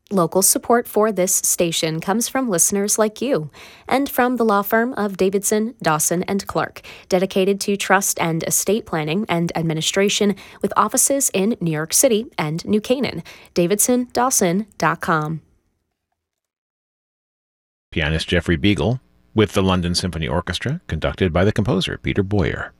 Local support for this station comes from listeners like you and from the law firm of Davidson, Dawson & Clark, dedicated to trust and estate planning and administration with offices in New York City and New Canaan. DavidsonDawson.com. Pianist Jeffrey Beagle with the London Symphony Orchestra, conducted by the composer Peter Boyer.